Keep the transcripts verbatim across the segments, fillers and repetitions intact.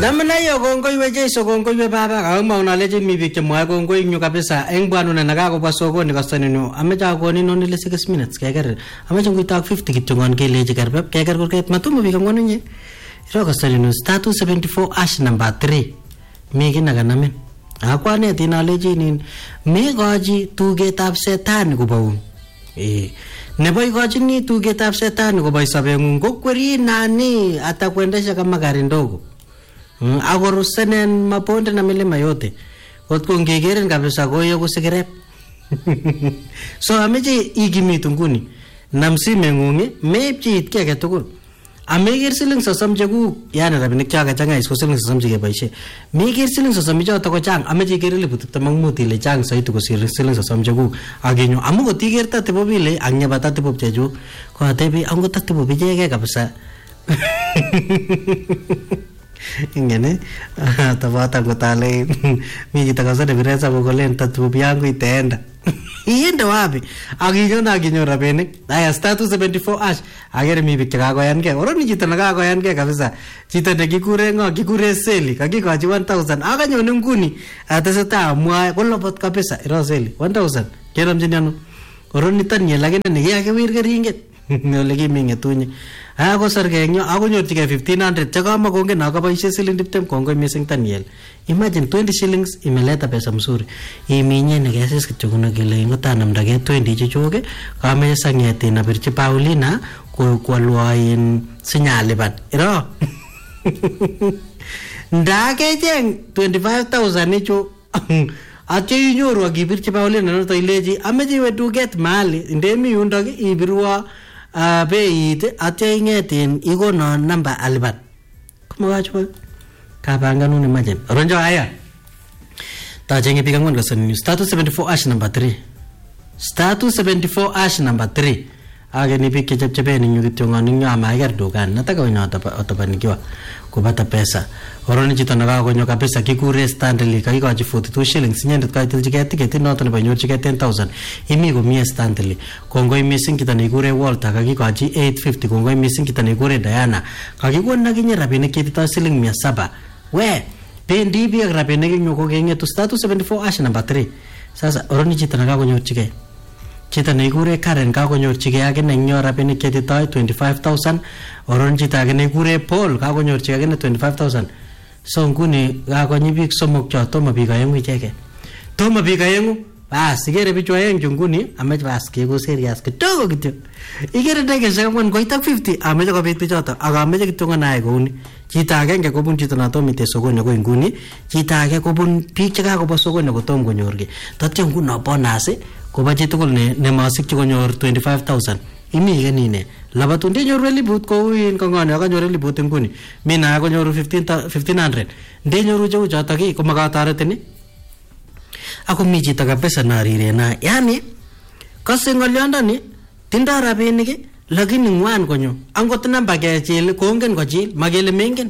Namna hiyo kongoi weje so kongoi we baba kama unaleje mibike mwa kongoi nyu kabisa eng bwana na naka kwa sokoni kastani no ameja koni no nile six minutes keger ameja kuita fifty kitungon keleje karbe keger korket matumo bika ngono nye ro kastani no status seventy-four ash number three mi kina kanamen akwane tinaleje nin me goji tugetab setan kubaun eh nebo igojini tugetab setan kubai sabengung kokweri nani atakwendesha kama gari ndogo agorusenen maponde na milima yote kotko ngegeren kabisa goyo kusigerep so ameje igimitu nguni namsime ngungi mepchi itkege tugul ameger siling sosom chegu yana rabinik chaga changa isko siling sosom chige baishe meger siling sosom choto ko chang ameje gerele putut mangmuti le chang saitu ko siling sosom chegu agenyo amu ko tigerta tebo bile anya bata tebo cheju ko atebi ango tatebo bijege kabisa ingene tabata kutale mimi takasada bireza bogolen tatu byangu itaenda iende wapi aginyona aginyora bene aya status seventy-four ash agere mi bikka ko yange oroni chito naga ko yange kabisa chito de kikure ngo kikure seli kakikochi one thousand akanyone nguni ateseta mwa kolobot kabisa iro seli one thousand keramjini ano oroni tanye lakini ne yake wirge ringet ole kiminge tunye ako sargenyo akonyorchige fifteen hundred chakama kongen akaboishe siling tiptem kongoi missing Daniel imagine twenty shillings imeleta pesa mzuri iminye negeses kityo kuna kile ngotanamda ke twenty chichoke kame sangeti na birchi Paulina ko kwalwain sinyaliban iro ndake jeng twenty-five thousand icho atye inyoru akibirchi Paulina no to ileji ameje we to get mali ndemi yundok ibirwa Uh, beit atya ingetin ikono namba alban kumawachwa kabanganu ni majen ronjo aya tajenge pikangon kasan status seventy-four ash number three status seventy-four ash number three age ni pike chepchepe ni nyugityo ngani nyama agar dukan nataka unyota otopanikiwa kupata pesa oroni chito naga konyo kabisa kikure standly kakikochi forty-two shillings nyendet kaitilchige ticket noto nebo nyorchige ten thousand imi komie standly kongoi missing kita nikure Walter kakikochi eight fifty kongoi missing kita nikure Diana kakikona kinye rabinik kitita siling mia saba we pendi bi rabinik nyoko kenge to status seventy-four ash number three sasa oroni chito naga konyorchige chita nekure Karen kakonyorchige akine nyo rabinik ketitoi twenty-five thousand oron chita ake nekure Paul kakonyorchige akine twenty-five thousand so nguni kakonyi biik somok cho tomo biik aengu icheke tomo biik aengu bas ikere bichu aeng nguni ameche bas keko serious kidogo kityo ikere dakikaishek angwan koita fifty ameche kobit bichoto ak ameche kityo ngonae kouni chito agenge kobun chito natomite sokoni akoi nguni chito age kobun biik chekakobo sokoni kotom konyorge tatyo nguno bonus koba chitugul ne nemasikchi konyor twenty-five thousand imi kenine labatunde nyoru elibut kouin kongone akanyor elibut nguni mina akonyoru fifteen hundred ndenyoru cheu choto ki komakatoretini ako mi chito kabisa narire na yani kase ngolyondoni tindo rabinik lakini ngwan konyo angot namba kechil kongen kochil makele mengen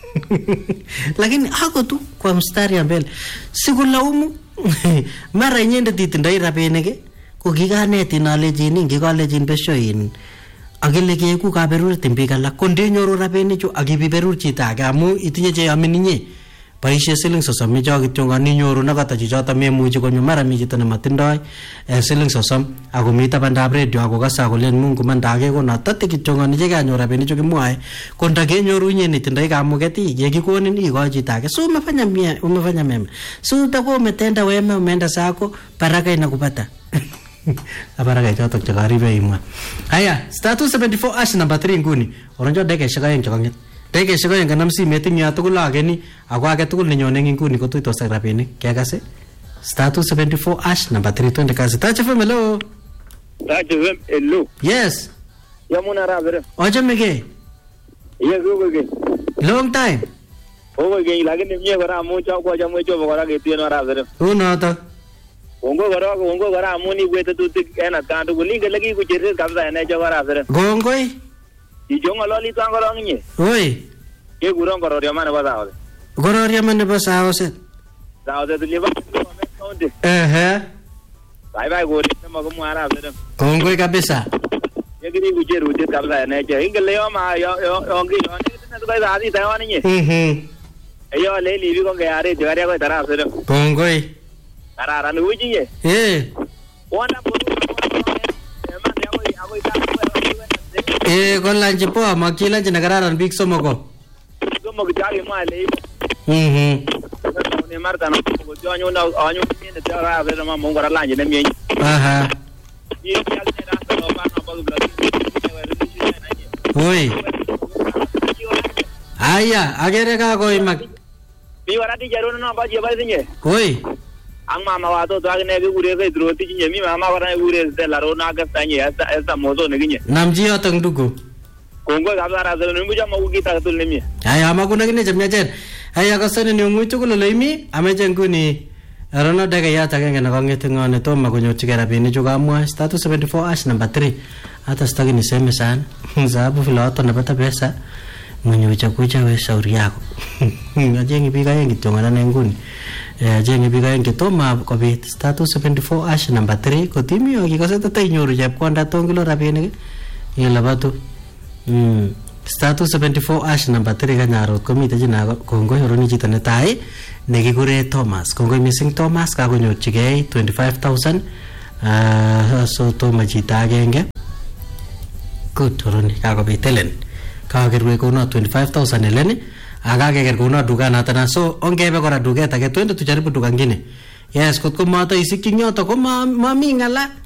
lakini ako tu kwa mstari ya mbele sikulaumu mara inyende titindoi rabinik ko kikaneti nalejini ngikalejin beshoin akile keku kaberuret biik alak ko ndenyoru rabinik chu akibiberur chito age amu itinye che amin inye boishe siling sosom icho kityo nganinyoru nakata chichoto memuchi konyo mara mi chito nematindoi siling sosom ako mi tabandab radio ako kasa kolen Mungu mandake kono tate kityo ngani chekanyor rabinik chu kimwae ko ndakenyoru inye nitindoi kamuket yekikonin ikochi chito age so umefanya mia umefanya mema so utakuwa umetenda wema umeenda sako baraka inakupata baraka choto chakaribe imwa haya status seventy-four ash number three nguni oronjo deke shakayen chakanget deke shakayen kanam simet ing ya tugul ageni ako age tugul nenyone nguni kotuitos ak rabinik kekase status seventy-four ash number three twende kasi tache fm hello tache fm hello yes yamuna rabere ojamege yes ugoge long time ugoge lakini mie kora mucha kwa jamwe chobo kora ketien rabere unoto Ongo kora ongo kora amuni kwete tutik ena kandu kulinge lagi kuchirre kabisa ene cho kora fere. Gongoi. Ijongo loli tango longinye. Oi. Ke gurong kororia mane basa ode. Kororia mane basa ode. Sa ode tuliba county. Eh. Bye bye gori tema kumwara fere. Gongoi kabisa. Yegini kuchirre utit kabisa ene cho. Ingele yo ma yo yo ongi yo ne tena tukai dadi tawani nye. Mhm. Ayo le libi ko ngare jare ko tara sero. Kongoi. Tara ran uji ye. Eh. Wanda po. Ema de ako ako ita. Eh kon lanchi po makila jina kararan big somoko. Gomo gari ma le. Mhm. Ne marta no ko jonyo na anyo ni ne tara sero ma mo ngara lanji ne mi. Aha. Ye ya ne da so ba na ba bla. Oi. Aya, agere ka koi mak. Mi warati jaro na ba je ba sinye. Oi. Ang mama wa to tag ne bi gure ke droti jinye mi mama wa na gure de la ro na ga tanye esa esa mozo ne ginye. Namji otong dugu. Kongo ga bara zo ne buja magu kita tul ne mi. Aya makuna gine jamnya jen. Aya kasane ni nguitu kulo leimi ameje nguni. Rono daga ya tage ngana kongete ngone to makunyo chigera bini juga mwa status seventy-four ash number three. Hata stagi niseme sana. Sababu vile watu wanapata pesa mwenye uchakucha we shauri yako. Ajengi pika yengi tongana na nguni. Eh ajengi pika yengi toma kwa bit status seventy-four ash number three kotimi yo kikosa tata inyoru jap kwanda tongilo rabini ke. Yela batu. Mm status seventy-four ash number three kanyaro komite jina kongo yoroni chito netai nekikure Thomas. Kongo missing Thomas kakonyorchigei twenty-five thousand. Uh, so toma chito agenge. Good toroni kakobit Helen kakerwe kono twenty-five thousand Helen akakeker kono duka natana so ongebe kora duket ake twende tujaribu duka ngine yes kotko mata isikki nyoto ko ma mami ngala